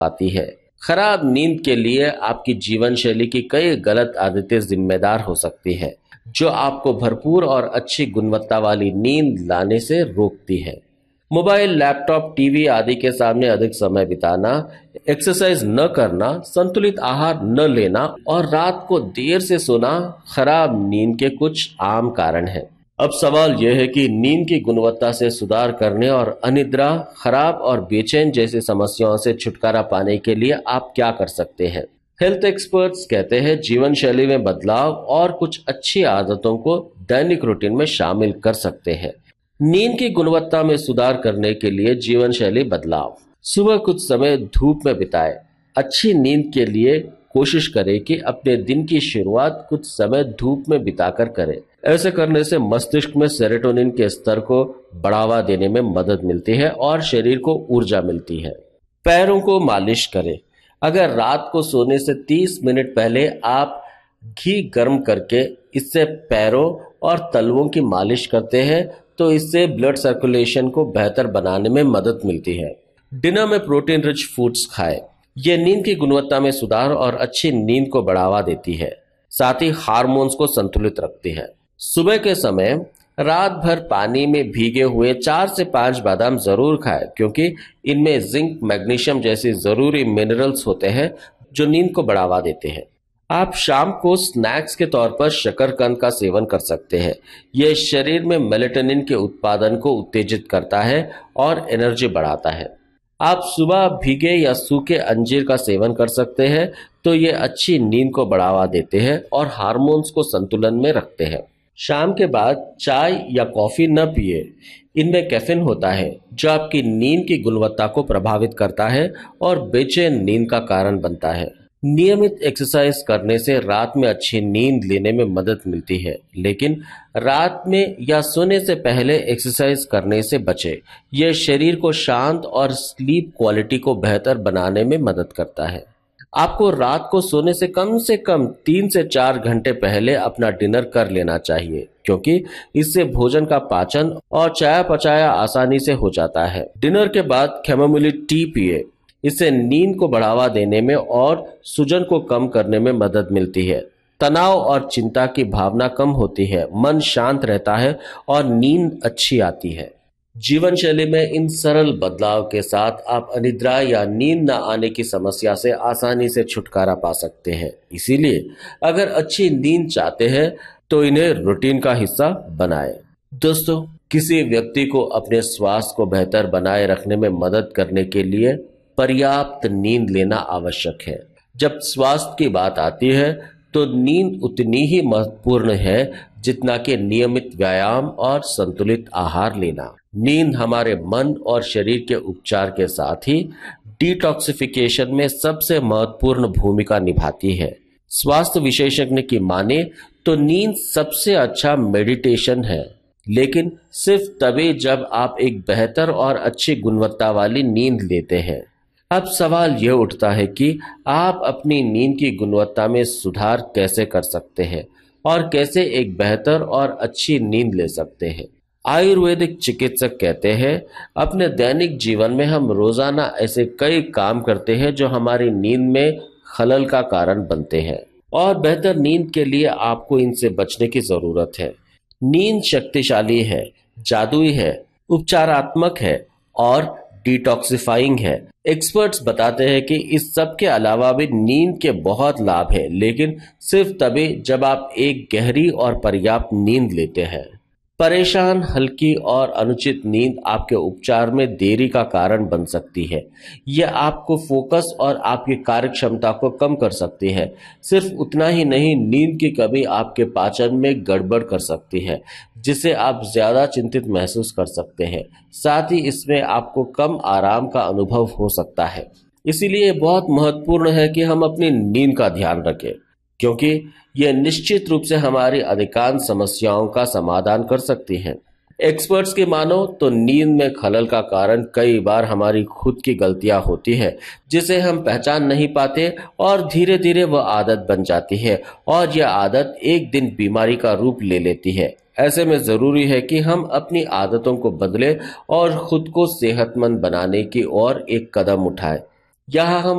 पाती है। खराब नींद के लिए आपकी जीवन शैली की कई गलत आदतें जिम्मेदार हो सकती है, जो आपको भरपूर और अच्छी गुणवत्ता वाली नींद लाने से रोकती है। मोबाइल, लैपटॉप, टीवी आदि के सामने अधिक समय बिताना, एक्सरसाइज न करना, संतुलित आहार न लेना और रात को देर से सोना खराब नींद के कुछ आम कारण हैं। अब सवाल यह है कि नींद की गुणवत्ता से सुधार करने और अनिद्रा, खराब और बेचैन जैसी समस्याओं से छुटकारा पाने के लिए आप क्या कर सकते हैं। हेल्थ एक्सपर्ट्स कहते हैं जीवन शैली में बदलाव और कुछ अच्छी आदतों को दैनिक रूटीन में शामिल कर सकते हैं। नींद की गुणवत्ता में सुधार करने के लिए जीवन शैली बदलाव। सुबह कुछ समय धूप में बिताएं। अच्छी नींद के लिए कोशिश करें कि अपने दिन की शुरुआत कुछ समय धूप में बिताकर करें। ऐसे करने से मस्तिष्क में सेरोटोनिन के स्तर को बढ़ावा देने में मदद मिलती है और शरीर को ऊर्जा मिलती है। पैरों को मालिश करें। अगर रात को सोने से 30 मिनट पहले आप घी गर्म करके इससे पैरों और तलवों की मालिश करते हैं तो इससे ब्लड सर्कुलेशन को बेहतर बनाने में मदद मिलती है। डिनर में प्रोटीन रिच फूड्स खाएं। यह नींद की गुणवत्ता में सुधार और अच्छी नींद को बढ़ावा देती है, साथ ही हार्मोन्स को संतुलित रखती है। सुबह के समय रात भर पानी में भीगे हुए 4 से 5 बादाम जरूर खाएं, क्योंकि इनमें जिंक, मैग्नीशियम जैसे जरूरी मिनरल्स होते हैं जो नींद को बढ़ावा देते हैं। आप शाम को स्नैक्स के तौर पर शकरकंद का सेवन कर सकते हैं। यह शरीर में मेलेटोनिन के उत्पादन को उत्तेजित करता है और एनर्जी बढ़ाता है। आप सुबह भीगे या सूखे अंजीर का सेवन कर सकते हैं, तो ये अच्छी नींद को बढ़ावा देते हैं और हार्मोन्स को संतुलन में रखते हैं। शाम के बाद चाय या कॉफी न पिए। इनमें कैफीन होता है जो आपकी नींद की गुणवत्ता को प्रभावित करता है और बेचैन नींद का कारण बनता है। नियमित एक्सरसाइज करने से रात में अच्छी नींद लेने में मदद मिलती है, लेकिन रात में या सोने से पहले एक्सरसाइज करने से बचें। यह शरीर को शांत और स्लीप क्वालिटी को बेहतर बनाने में मदद करता है। आपको रात को सोने से कम 3 से 4 घंटे पहले अपना डिनर कर लेना चाहिए, क्योंकि इससे भोजन का पाचन और चयापचय आसानी से हो जाता है। डिनर के बाद कैमोमिल टी पिए। इससे नींद को बढ़ावा देने में और सूजन को कम करने में मदद मिलती है। तनाव और चिंता की भावना कम होती है, मन शांत रहता है और नींद अच्छी आती है। जीवन शैली में इन सरल बदलाव के साथ आप अनिद्रा या नींद न आने की समस्या से आसानी से छुटकारा पा सकते हैं। इसीलिए अगर अच्छी नींद चाहते हैं तो इन्हें रूटीन का हिस्सा बनाएं। दोस्तों, किसी व्यक्ति को अपने स्वास्थ्य को बेहतर बनाए रखने में मदद करने के लिए पर्याप्त नींद लेना आवश्यक है। जब स्वास्थ्य की बात आती है तो नींद उतनी ही महत्वपूर्ण है जितना कि नियमित व्यायाम और संतुलित आहार लेना। नींद हमारे मन और शरीर के उपचार के साथ ही डिटॉक्सिफिकेशन में सबसे महत्वपूर्ण भूमिका निभाती है। स्वास्थ्य विशेषज्ञ की माने तो नींद सबसे अच्छा मेडिटेशन है, लेकिन सिर्फ तभी जब आप एक बेहतर और अच्छी गुणवत्ता वाली नींद लेते हैं। अब सवाल यह उठता है कि आप अपनी नींद की गुणवत्ता में सुधार कैसे कर सकते हैं और कैसे एक बेहतर और अच्छी नींद ले सकते हैं। आयुर्वेदिक चिकित्सक कहते हैं, अपने दैनिक जीवन में हम रोजाना ऐसे कई काम करते हैं जो हमारी नींद में खलल का कारण बनते हैं, और बेहतर नींद के लिए आपको इनसे बचने की जरूरत है। नींद शक्तिशाली है, जादुई है, उपचारात्मक है और डिटॉक्सिफाइंग है। एक्सपर्ट्स बताते हैं कि इस सब के अलावा भी नींद के बहुत लाभ हैं, लेकिन सिर्फ तभी जब आप एक गहरी और पर्याप्त नींद लेते हैं। परेशान, हल्की और अनुचित नींद आपके उपचार में देरी का कारण बन सकती है। यह आपको फोकस और आपकी कार्य क्षमता को कम कर सकती है। सिर्फ उतना ही नहीं, नींद की कमी आपके पाचन में गड़बड़ कर सकती है, जिससे आप ज्यादा चिंतित महसूस कर सकते हैं। साथ ही इसमें आपको कम आराम का अनुभव हो सकता है। इसीलिए बहुत महत्वपूर्ण है कि हम अपनी नींद का ध्यान रखें, क्योंकि यह निश्चित रूप से हमारी अधिकांश समस्याओं का समाधान कर सकती है। एक्सपर्ट्स की मानो तो नींद में खलल का कारण कई बार हमारी खुद की गलतियां होती है, जिसे हम पहचान नहीं पाते और धीरे धीरे वह आदत बन जाती है और यह आदत एक दिन बीमारी का रूप ले लेती है। ऐसे में जरूरी है कि हम अपनी आदतों को बदलें और खुद को सेहतमंद बनाने की ओर एक कदम उठाएं। यहाँ हम